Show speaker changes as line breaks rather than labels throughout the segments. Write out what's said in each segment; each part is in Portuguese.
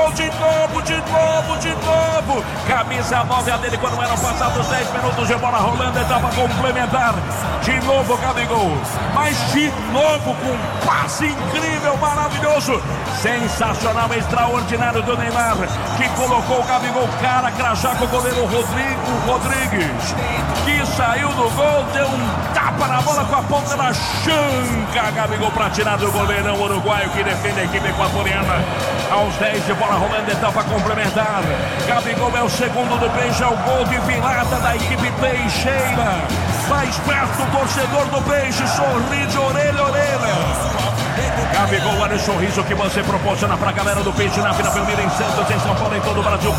Gabigol de novo. Camisa 9 a dele quando eram passados 10 minutos de bola rolando, etapa complementar. De novo Gabigol, mas de novo com um passe incrível, maravilhoso, sensacional, extraordinário do Neymar, que colocou o Gabigol cara a crachá com o goleiro Rodrigues, que saiu do gol, deu um tapa na bola com a ponta da chanca. Gabigol para tirar do goleirão uruguaio que defende a equipe equatoriana. Aos 10 de bola rolando, etapa complementar. Gabigol é o segundo do Peixe, é o gol de virada da equipe peixeira. Mais perto o torcedor do Peixe, sorri de orelha a orelha. Gabigol, olha o sorriso que você proporciona pra galera do Peixe na Vila Belmiro, em Santos, em São Paulo, em todo o Brasil.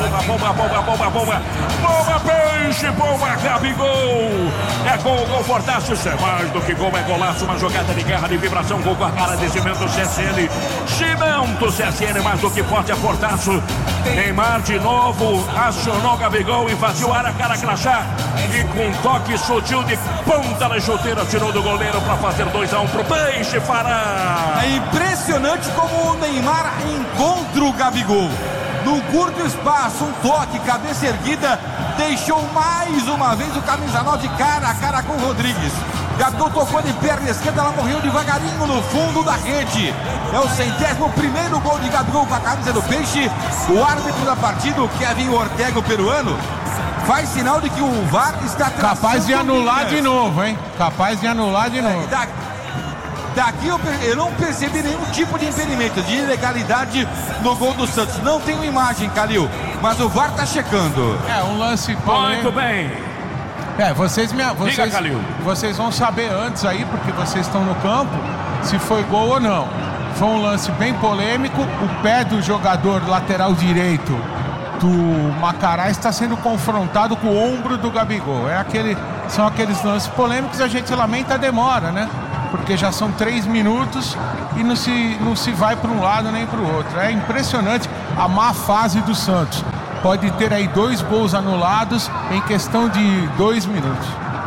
Bomba, Peixe, bomba, Gabigol. É gol fortaço, isso é mais do que gol, é golaço, uma jogada de guerra, de vibração, gol com a cara de Cimento CSN. Cimento CSN, mais do que forte, é fortaço. Neymar de novo, acionou Gabigol, invadiu a área, cara crachá. E com toque sutil de ponta na chuteira, tirou do goleiro para fazer 2-1 pro Peixe, Fará.
É impressionante como o Neymar encontra o Gabigol. No curto espaço, um toque, cabeça erguida, deixou mais uma vez o camisa 9 cara a cara com o Rodrigues. Gabigol tocou de perna esquerda, ela morreu devagarinho no fundo da rede. É o 101º gol de Gabigol com a camisa do Peixe. O árbitro da partida, o Kevin Ortega, o peruano, faz sinal de que o VAR está
capaz de anular de novo, hein? Capaz de anular de novo.
Daqui eu não percebi nenhum tipo de impedimento, de ilegalidade no gol do Santos. Não tenho imagem, Calil, mas o VAR tá checando.
É um lance polêmico.
Muito bem.
Vocês vão saber antes aí, porque vocês estão no campo, se foi gol ou não. Foi um lance bem polêmico. O pé do jogador lateral direito do Macará está sendo confrontado com o ombro do Gabigol. São aqueles lances polêmicos, a gente lamenta a demora, né? Porque já são 3 minutos e não se vai para um lado nem para o outro. É impressionante a má fase do Santos. Pode ter aí 2 gols anulados em questão de 2 minutos.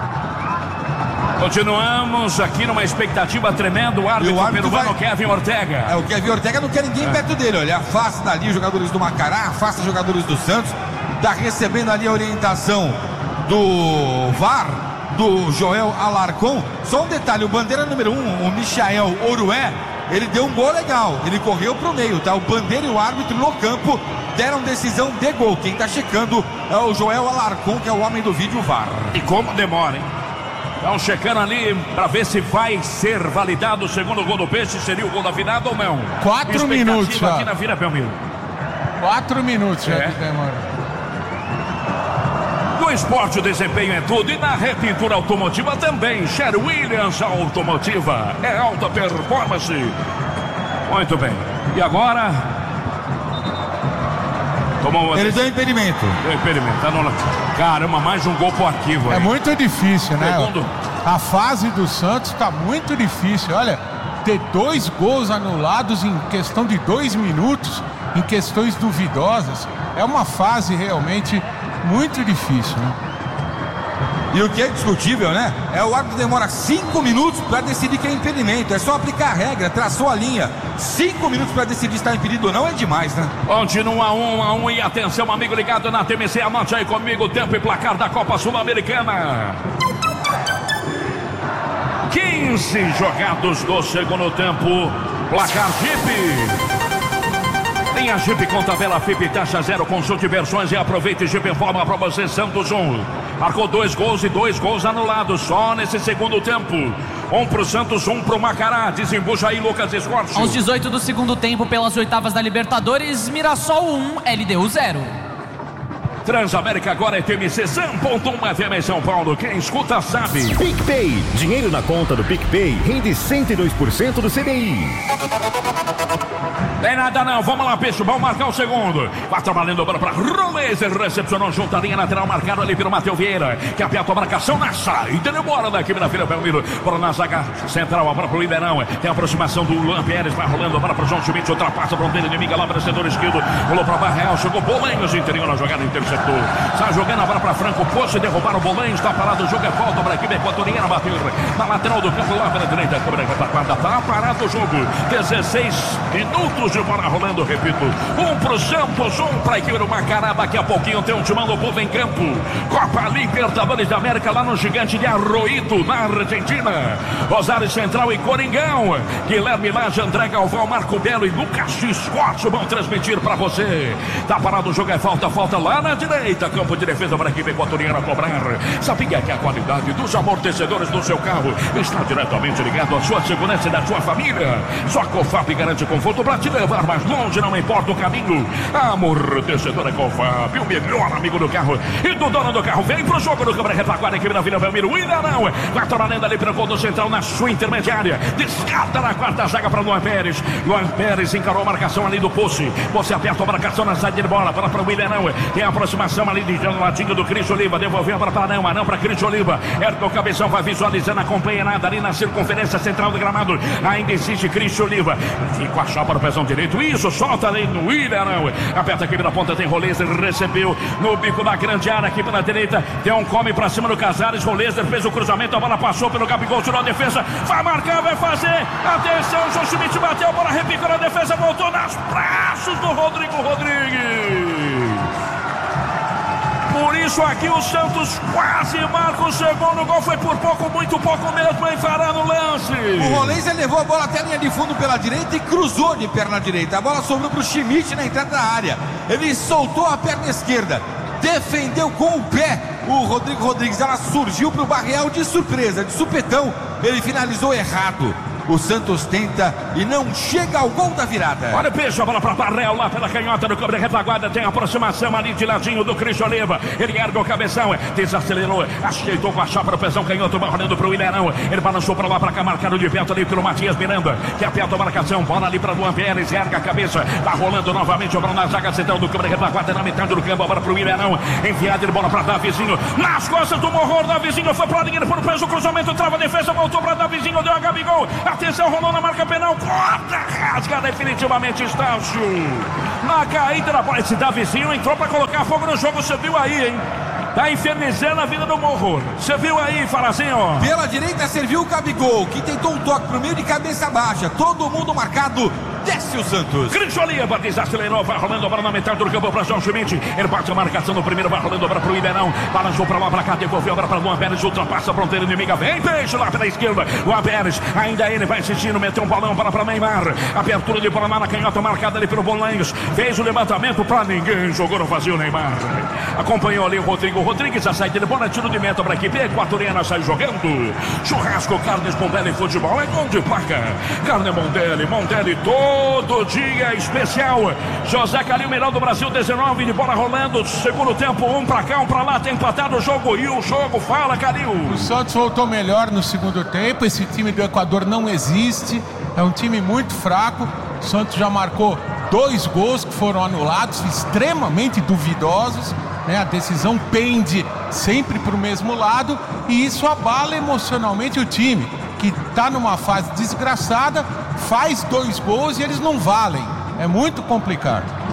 Continuamos aqui numa expectativa tremenda. O árbitro peruano Kevin Ortega.
O Kevin Ortega não quer ninguém perto dele. Olha, afasta ali os jogadores do Macará, afasta os jogadores do Santos. Tá recebendo ali a orientação do VAR, do Joel Alarcon. Só um detalhe, o bandeira número 1, o Michael Orué, ele deu um gol legal, ele correu pro meio, tá? O bandeira e o árbitro no campo deram decisão de gol. Quem tá checando é o Joel Alarcon, que é o homem do vídeo VAR.
E como demora, hein? Estão checando ali para ver se vai ser validado o segundo gol do Peixe, seria o gol da virada ou não.
4 minutos já.
Aqui na Vila Belmiro.
4 minutos já que demora.
No esporte o desempenho é tudo e na repintura automotiva também. Sher Williams Automotiva é alta performance. Muito bem. E agora?
Ele deu impedimento.
Caramba, mais um gol pro arquivo.
É muito difícil, né? A fase do Santos tá muito difícil. Olha, ter 2 gols anulados em questão de 2 minutos, em questões duvidosas, é uma fase realmente muito difícil, né?
E o que é discutível, né? O árbitro demora 5 minutos para decidir que é impedimento. É só aplicar a regra, traçou a linha. 5 minutos para decidir se está impedido ou não é demais, né?
Continua 1-1 e atenção, amigo ligado na TMC. Anote aí comigo o tempo e placar da Copa Sul-Americana. 15 jogados do segundo tempo. Placar Jeep. Tem a Jeep com tabela FIP, taxa 0, consulte versões e aproveite. Jeep informa para você, Santos 1. Marcou 2 gols e 2 gols anulados só nesse segundo tempo. 1 pro Santos, 1 pro Macará. Desembucha aí, Lucas Escorcio.
Aos 18 do segundo tempo, pelas oitavas da Libertadores, Mirassol 1, LDU 0.
Transamérica agora é TMC 100.1 FM em São Paulo. Quem escuta sabe.
PicPay. Dinheiro na conta do PicPay rende 102% do CDI.
Tem nada não, vamos lá, Peixe, vamos marcar o segundo. Vai trabalhando agora para Rolese, recepcionou junto a linha lateral, marcado ali pelo Matheus Vieira, que aperta a marcação na saída, ele embora da equipe da Vila Belmiro, bora na zaga central, agora pro Liberão, tem a aproximação do Luan Pérez, vai rolando agora pro João Schmidt, ultrapassa para o dele, inimiga lá para o setor esquerdo, rolou para Barreal, chegou Bolanhos, interior na jogada, interceptou, sai jogando agora para Franco Poço, derrubaram o Bolanhos, está parado o jogo, é falta para a equipe equatoriana, bateu na lateral do campo, lá pela direita, cobra a retaguarda, tá parado o jogo, 16 minutos de bola rolando, repito. 1 pro Santos, 1 pra equipe do Macará. Daqui a pouquinho tem um timão do povo em campo. Copa Libertadores da América lá no Gigante de Arroito, na Argentina. Rosário Central e Coringão. Guilherme Lage, André Galvão, Marco Belo e Lucas Scott vão transmitir pra você. Tá parado o jogo, é falta lá na direita. Campo de defesa para a equipe equatoriana cobrar. Sabia que a qualidade dos amortecedores do seu carro está diretamente ligado à sua segurança e da sua família. Só a Cofap garante conforto para te levar mais longe, não importa o caminho. Amortecedor é Cofap, o melhor amigo do carro e do dono do carro. Vem pro jogo do câmera retaguarda, equipe da Vila Belmiro. O Ilharão vai trabalhando ali pelo gol central na sua intermediária. Descarta na quarta zaga para Luan Pérez. Luan Pérez encarou a marcação ali do Posse. Você aperta a marcação na saída de bola para o Ilharão. Tem a aproximação ali de ladinho do Cris Oliva. Devolveu para Panão, Anão para Cris Oliva. Erga o cabeção, vai visualizando, acompanha nada ali na circunferência central do gramado. Ainda existe Cris Oliva. Fica a chapa no pezão direito. Isso, solta ali no Ilharão. Aperta aqui pela ponta, tem Rolezer. Recebeu no bico da grande área aqui pela direita. Tem um come para cima do Casares. Rolezer fez o cruzamento, a bola passou pelo Gabigol, tirou a defesa. Vai marcar, vai fazer. Atenção, João Schmidt bateu, a bola repicou na defesa, voltou nas braços do Rodrigo Rodrigues. Por isso aqui o Santos quase marca o segundo gol. Foi por pouco, muito pouco mesmo, em Fará no lance.
O Rolense levou a bola até a linha de fundo pela direita e cruzou de perna direita. A bola sobrou para o Schmidt na entrada da área. Ele soltou a perna esquerda, defendeu com o pé o Rodrigo Rodrigues. Ela surgiu para o Barreal de surpresa, de supetão. Ele finalizou errado. O Santos tenta e não chega ao gol da virada.
Olha o peixe, a bola para Barreal lá pela canhota do câmera retaguarda. Tem a aproximação ali de ladinho do Cris Oliva. Ele ergue o cabeção, desacelerou, ajeitou com a chapa do pezão canhoto, barrando para o Ilharão. Ele balançou para lá, para cá, marcado de perto ali pelo Matias Miranda, que aperta a marcação. Bola ali para Luan Pérez, ergue a cabeça, tá rolando novamente, bola na zaga central do câmera retaguarda, na metade do campo, a bola para o Ilharão. Enfiada de bola para Davizinho, nas costas do Morro. Davizinho foi para a linha, ele foi no peso, cruzamento, trava a defesa, voltou para Davizinho, deu a Gabigol. Atenção, rolou na marca penal, corta, rasga definitivamente Estácio. Na caída da bola, esse Davizinho entrou para colocar fogo no jogo, você viu aí, hein? Tá infernizando a vida do Morro. Você viu aí, Farazinho?
Pela direita serviu o Gabigol, que tentou um toque pro meio de cabeça baixa. Todo mundo marcado. Desce o Santos.
Cris Oliva desacelerou, vai rolando a bola na metade do campo para João Schmidt. Ele bate a marcação no primeiro, vai rolando a bola pro Iberão. Balançou para lá, para cá, devolveu a bola para Luan Pérez. Ultrapassa a fronteira inimiga. Vem peixe lá pela esquerda. Luan Pérez, ainda ele vai insistindo, meteu um balão para Neymar. Abertura de bola na canhota, marcada ali pelo Bolanhos. Fez o levantamento para ninguém. Jogou no vazio Neymar. Acompanhou ali o Rodrigo Rodrigues. A saída de bola, tiro de meta para a equipe equatoriana. Sai jogando. Churrasco, Carnes Mondelli Futebol. É gol de placa. Carne Mondelli, todo dia especial. José Calil, melhor do Brasil, 19 de bola rolando. Segundo tempo, um pra cá, um pra lá. Tem empatado o jogo e o jogo. Fala, Calil.
O Santos voltou melhor no segundo tempo. Esse time do Equador não existe. É um time muito fraco. O Santos já marcou 2 gols que foram anulados, extremamente duvidosos, né? A decisão pende sempre para o mesmo lado e isso abala emocionalmente o time, que está numa fase desgraçada, faz 2 gols e eles não valem. É muito complicado.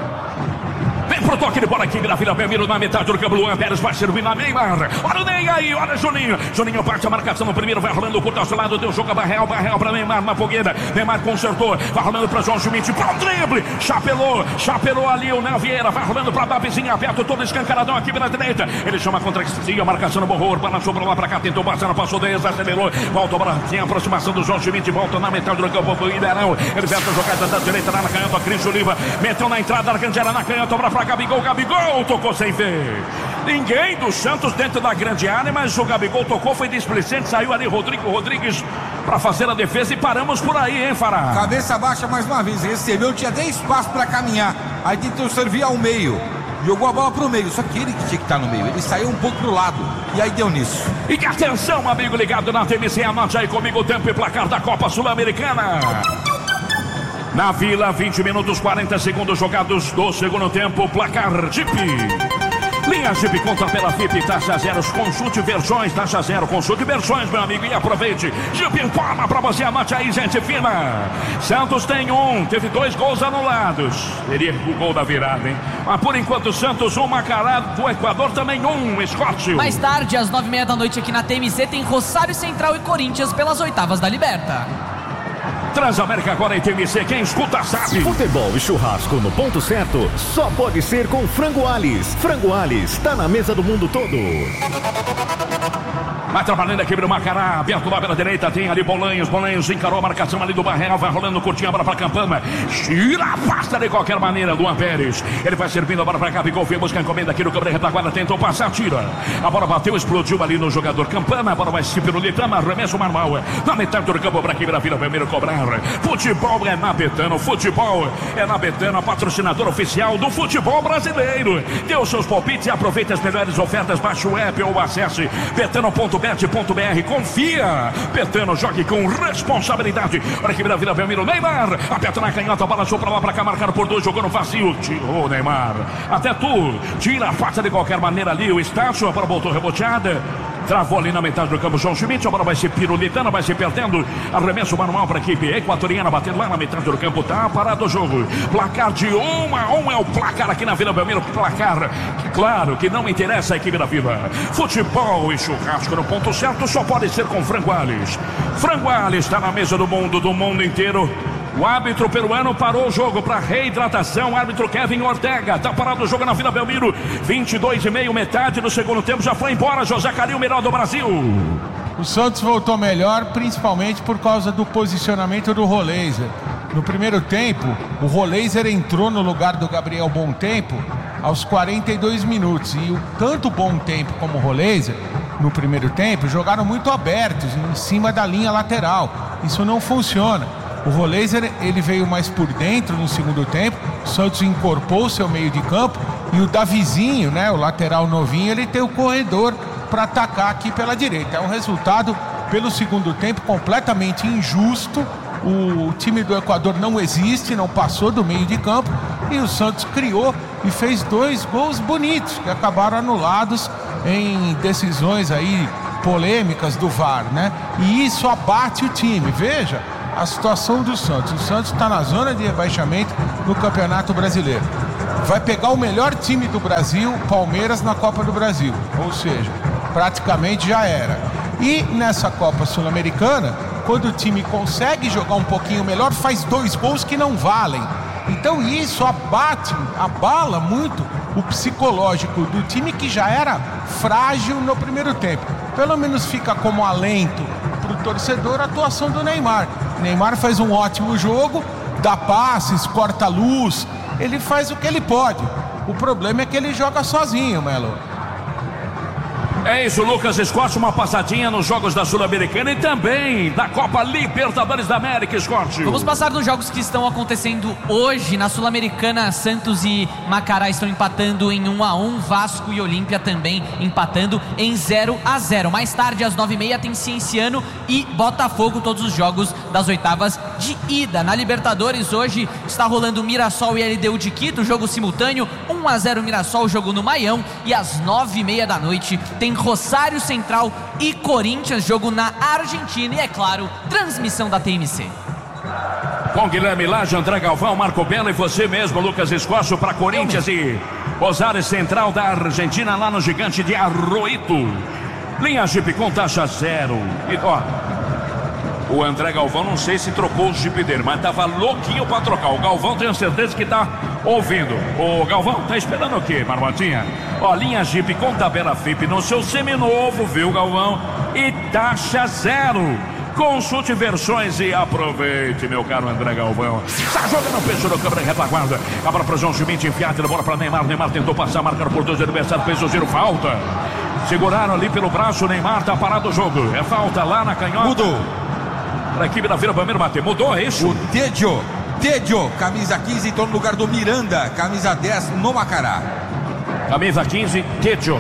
Vem pro toque de bola aqui na Vila Belmiro, na metade do campo. Luan Pérez vai servir na Neymar. Olha o Ney aí, olha o Juninho. Juninho parte a marcação no primeiro, vai rolando por nosso lado. Deu jogo a Barreal para Neymar na fogueira. Neymar consertou, vai rolando para João Schmidt. Pro drible, chapelou ali o Nel Vieira. Vai rolando para Davizinho, aberto, todo escancaradão aqui pela direita. Ele chama contra a marcação no Borro. Balançou para lá, para cá, tentou passar, não passou, desacelerou. Volta para tem a aproximação do João Schmidt. Volta na metade do campo pro Iberão. Ele veste a jogada da direita lá na canhota. Cris Oliva meteu na entrada da grande área na canhota para Gabigol tocou sem ver. Ninguém do Santos dentro da grande área, mas o Gabigol tocou, foi displicente, saiu ali Rodrigo Rodrigues para fazer a defesa e paramos por aí, hein, Fará?
Cabeça baixa mais uma vez, recebeu, tinha 10 espaço para caminhar, aí tentou servir ao meio, jogou a bola pro meio, só que ele que tinha que estar no meio, ele saiu um pouco pro lado e aí deu nisso.
E atenção, amigo ligado na TMC, anote aí comigo o tempo e placar da Copa Sul-Americana. Na Vila, 20 minutos, 40 segundos jogados do segundo tempo. Placar Jeep. Linha Jeep conta pela FIP, taxa zero. Consulte versões, taxa zero. Consulte versões, meu amigo, e aproveite. Jeep informa pra você, anote aí, gente fina. Santos tem teve 2 gols anulados. Seria o gol da virada, hein? Mas por enquanto, Santos 1, Macará do Equador também 1, Escócio.
Mais tarde, às 9h30 da noite aqui na TMC, tem Rosário Central e Corinthians pelas oitavas da Liberta.
Transamérica agora em TMC, quem escuta sabe.
Futebol e churrasco no ponto certo só pode ser com Frango Alis. Frango Alis tá na mesa do mundo todo.
Vai trabalhando a equipe do Macará, aberto lá pela direita, tem ali Bolanhos encarou a marcação ali do Barrel, vai rolando curtinho a bola pra Campana, tira, afasta de qualquer maneira, Luan Pérez, ele vai servindo a bola pra Gabigol, foi buscar a encomenda aqui no câmera retaguarda, tentou passar, tira, a bola bateu, explodiu ali no jogador Campana, a bola vai se pirulitando, arremesso normal, na metade do campo pra equipe da Vila Belmiro cobrar, futebol é na Betano, futebol é na Betano, a patrocinadora oficial do futebol brasileiro, dê os seus palpites e aproveite as melhores ofertas, baixe o app ou acesse betano.bet.br, confia, Betano, jogue com responsabilidade. Olha a equipe da Vila Belmiro, Neymar, aperta na canhota, balançou pra lá, pra cá, marcado por 2, jogou no vazio, tirou Neymar, até tu, tira a faca de qualquer maneira ali, o Estácio, a bola voltou reboteada, travou ali na metade do campo João Schmidt, a bola vai se pirulitando, vai se perdendo, arremesso manual para a equipe equatoriana, batendo lá na metade do campo, tá parado o jogo, placar de 1-1 é o placar aqui na Vila Belmiro, placar, claro que não interessa a equipe da Vila, futebol e churrasco no ponto certo só pode ser com Frango Alis. Frango Alis está na mesa do mundo inteiro. O árbitro peruano parou o jogo para reidratação. O árbitro Kevin Ortega. Tá parado o jogo na Vila Belmiro. 22:30, metade do segundo tempo. Já foi embora. José Caril, melhor do Brasil.
O Santos voltou melhor, principalmente por causa do posicionamento do Roleiser. No primeiro tempo, o Roleiser entrou no lugar do Gabriel Bom Tempo aos 42 minutos. E tanto o Bom Tempo como o Roleiser, no primeiro tempo, jogaram muito abertos, em cima da linha lateral. Isso não funciona. O Roleiser, ele veio mais por dentro no segundo tempo, o Santos incorporou seu meio de campo e o Davizinho, né, o lateral novinho, ele tem o corredor para atacar aqui pela direita. É um resultado, pelo segundo tempo, completamente injusto. O time do Equador não existe, não passou do meio de campo e o Santos criou e fez 2 gols bonitos que acabaram anulados em decisões aí polêmicas do VAR, né? E isso abate o time. Veja a situação do Santos. O Santos está na zona de rebaixamento no Campeonato Brasileiro. Vai pegar o melhor time do Brasil, Palmeiras, na Copa do Brasil. Ou seja, praticamente já era. E nessa Copa Sul-Americana, quando o time consegue jogar um pouquinho melhor, faz 2 gols que não valem. Então isso abala muito o psicológico do time que já era frágil no primeiro tempo. Pelo menos fica como alento para o torcedor a atuação do Neymar. Neymar faz um ótimo jogo, dá passes, corta luz, ele faz o que ele pode. O problema é que ele joga sozinho, Melo.
É isso, Lucas Scott, uma passadinha nos jogos da Sul-Americana e também da Copa Libertadores da América, Scott.
Vamos passar nos jogos que estão acontecendo hoje. Na Sul-Americana, Santos e Macará estão empatando em 1-1, Vasco e Olímpia também empatando em 0-0. Mais tarde, às 9h30, tem Cienciano e Botafogo, todos os jogos das oitavas de ida. Na Libertadores, hoje está rolando Mirassol e LDU de Quito, jogo simultâneo, 1-0 Mirassol, jogo no Maião, e às 9h30 da noite tem Rosário Central e Corinthians, jogo na Argentina e, é claro, transmissão da TMC.
Com Guilherme Lage, André Galvão, Marco Belo e você mesmo, Lucas Escócio, para Corinthians e Rosário Central da Argentina, lá no Gigante de Arroito. Linha Jeep com taxa 0. E, ó, o André Galvão, não sei se trocou o Jeep dele, mas tava louquinho para trocar. O Galvão, tenho certeza que tá ouvindo. O Galvão, tá esperando o quê, Marmotinha? Ó, linha Jeep com tabela FIP no seu seminovo, viu, Galvão? E taxa 0. Consulte versões e aproveite, meu caro André Galvão. Está jogando o peixe do câmera em retaguarda. A bola para João Schmidt, enfiada, bola para Neymar. Neymar tentou passar, marcando por 2 adversários, fez o giro, falta. Seguraram ali pelo braço, Neymar tá parado o jogo. É falta lá na canhota.
Mudou.
Para a equipe da Vila Belmiro bater. Mudou, é isso?
O Tedio, camisa 15, entrou no lugar do Miranda, camisa 10 no Macará.
Camisa 15, Tedio.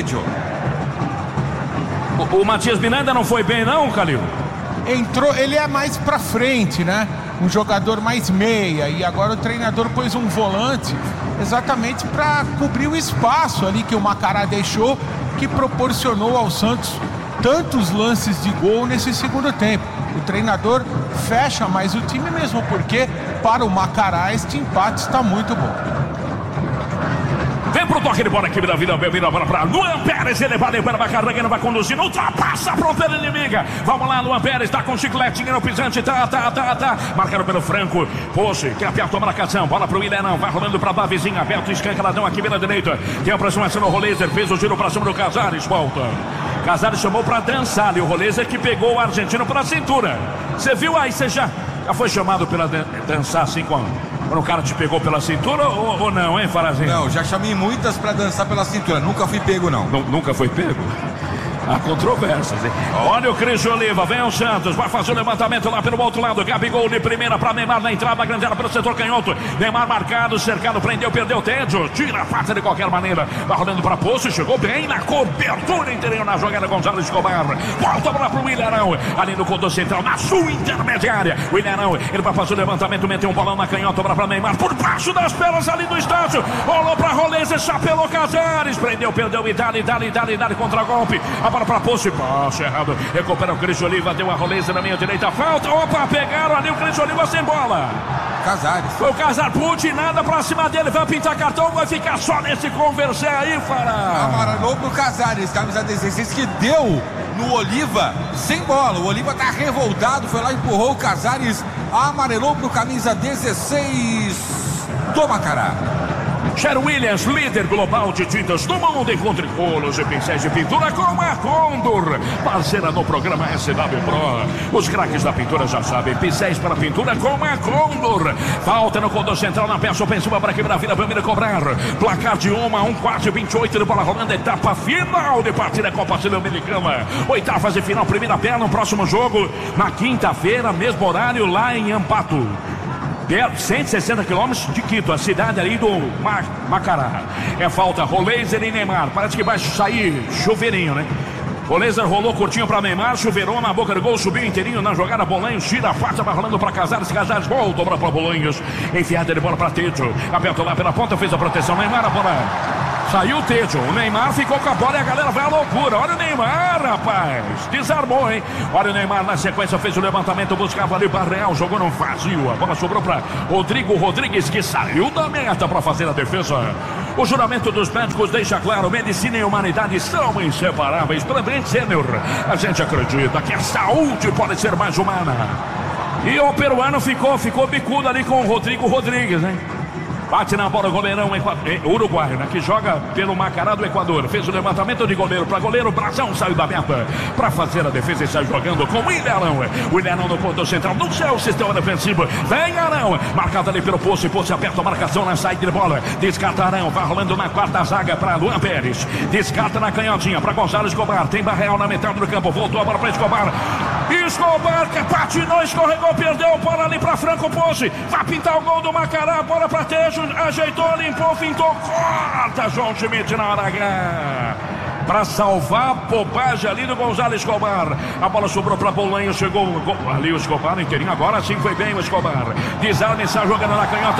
O Matias Miranda não foi bem não, Calil?
Entrou, ele é mais pra frente, né? Um jogador mais meia, e agora o treinador pôs um volante exatamente para cobrir o espaço ali que o Macará deixou, que proporcionou ao Santos tantos lances de gol nesse segundo tempo. O treinador fecha mais o time mesmo, porque para o Macará este empate está muito bom.
Vem pro toque de bola aqui da vida, bem-vindo para Luan Pérez, ele vai levar a carreira, vai conduzindo, ultrapassa a fronteira inimiga. Vamos lá, Luan Pérez, tá com chicletinho no pisante, tá. Marcado pelo Franco, Posse, que aperta a marcação, bola pro Willian, vai rolando pra Davizinho, aberto, escancaradão aqui pela direita. Tem a aproximação no Rolezer, fez o giro pra cima do Casares, volta. Casares chamou pra dançar ali, o Rolezer que pegou o argentino pela cintura. Você viu aí, você já foi chamado pra dançar assim quando o cara te pegou pela cintura ou não, hein, Farazinho?
Não, já chamei muitas pra dançar pela cintura, nunca fui pego, não.
Nunca foi pego? Há controvérsias, hein? Olha o Cris Oliva, vem o Santos, vai fazer o levantamento lá pelo outro lado. Gabigol de primeira para Neymar na entrada, grande área pelo setor canhoto. Neymar marcado, cercado, prendeu, perdeu o Tedio. Tira a faca de qualquer maneira. Vai rolando para Poço, chegou bem na cobertura interior na jogada. Gonzalo Escobar. Volta para o Willian, ali no contorno central, na sua intermediária. Willian, ele vai fazer o levantamento, meteu um bolão na canhota para Neymar, por baixo das pernas ali do estádio. Rolou para Roleza, chapelou Casares, prendeu, perdeu e dali contra golpe. A bola para Poço, passe errado, recupera o Cris Oliva, deu a Roleza na minha direita, falta, opa, pegaram ali o Cris Oliva sem bola.
Casares.
Foi o Casares, pute nada pra cima dele, vai pintar cartão, vai ficar só nesse conversar aí, Fará.
Amarelou pro Casares, camisa 16, que deu no Oliva sem bola. O Oliva tá revoltado, foi lá, empurrou o Casares, amarelou pro camisa 16 do Macará.
Sher Williams, líder global de tintas do mundo, encontre rolos e pincéis de pintura com a Condor, parceira no programa SW Pro. Os craques da pintura já sabem, pincéis para pintura com a Condor. Falta no Condor Central, na peça ofensiva para quebrar a vida, Belmiro cobrar. Placar de 1-1, quase 28 de bola rolando, etapa final de partida Copa Sul-Americana. Oitavas de final, primeira perna, no próximo jogo, na quinta-feira, mesmo horário, lá em Ampato. 160 quilômetros de Quito, a cidade ali do Macará. É falta, Rolezer e Neymar. Parece que vai sair chuveirinho, né? Rolezer rolou curtinho para Neymar, chuveirou na boca do gol, subiu inteirinho na jogada. Bolanhos tira a faixa, vai rolando para Casares. Casares volta para Bolanhos. Enfiada de bola para Tejo. Apertou lá pela ponta, fez a proteção. Neymar, a bola saiu o Tejo. O Neymar ficou com a bola e a galera vai à loucura. Olha o Neymar, rapaz. Desarmou, hein? Olha o Neymar na sequência, fez o levantamento, buscava ali para Real, jogou no vazio. A bola sobrou para Rodrigo Rodrigues, que saiu da meta para fazer a defesa. O juramento dos médicos deixa claro: medicina e humanidade são inseparáveis. Prevent Senior, a gente acredita que a saúde pode ser mais humana. E o peruano ficou bicudo ali com o Rodrigo Rodrigues, hein? Bate na bola o goleirão uruguaio, né, que joga pelo Macará do Equador. Fez o levantamento de goleiro para goleiro. Brazão saiu da meta para fazer a defesa e sai jogando com o Willian. Willian no ponto central, no seu sistema defensivo. Vem Arão, marcado ali pelo Poço. Poço aperta a marcação na saída de bola. Descarta Arão, vai rolando na quarta zaga para Luan Pérez. Descarta na canhotinha para Gonzalo Escobar. Tem Barreal na metade do campo. Voltou a bola para Escobar. Escobar que patinou, escorregou, perdeu a bola ali para Franco Poço. Vai pintar o gol do Macará. Bola para Tejo. Ajeitou, limpou, fintou, corta João Schmidt na hora H para salvar a bobagem ali do Gonzalo Escobar. A bola sobrou para Bolanho, chegou ali o Escobar inteirinho, agora sim foi bem o Escobar. Desarme, está jogando na canhota,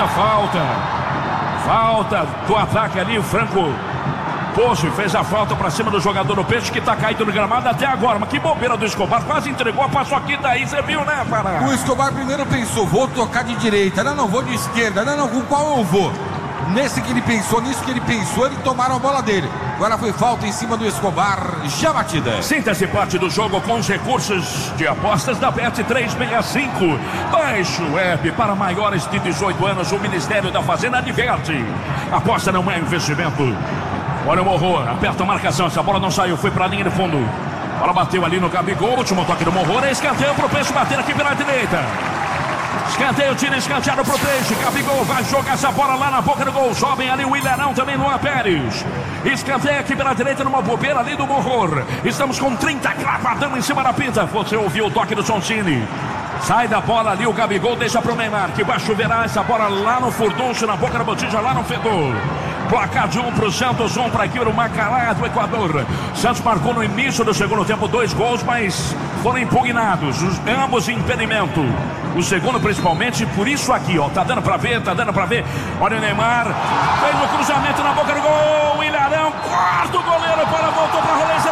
falta do ataque ali, o Franco Poço fez a falta para cima do jogador do Peixe, que está caído no gramado até agora. Mas que bobeira do Escobar, quase entregou a paçoquita aí, você viu, né, Pará?
O Escobar primeiro pensou: vou tocar de direita, não, vou de esquerda, não, com qual eu vou? Nisso que ele pensou, eles tomaram a bola dele. Agora foi falta em cima do Escobar, já batida.
Sinta-se parte do jogo com os recursos de apostas da Bet365. Baixe o app. Para maiores de 18 anos, o Ministério da Fazenda adverte: aposta não é investimento. Olha o Morro, aperta a marcação, essa bola não saiu, foi para a linha de fundo. A bola bateu ali no Gabigol, último toque do Morro, é escanteio para o Peixe bater aqui pela direita. Escanteio, tira escanteado pro Peixe. Gabigol vai jogar essa bola lá na boca do gol. Sobem ali o Willian, também Luan Pérez. Escanteio aqui pela direita numa bobeira ali do Morro. Estamos com 30 cravadão em cima da pinta. Você ouviu o toque do Soncini. Sai da bola ali o Gabigol, deixa pro Neymar, que vai chuveirar essa bola lá no furdunço, na boca da botija, lá no fedor. Placar de 1 para o Santos, 1 para aqui o Macará do Equador. Santos marcou no início do segundo tempo 2 gols, mas foram impugnados, ambos em impedimento. O segundo principalmente, por isso aqui, ó, tá dando para ver. Olha o Neymar, fez o cruzamento na boca do gol. O Ilharão, quarto goleiro, voltou para Roleza.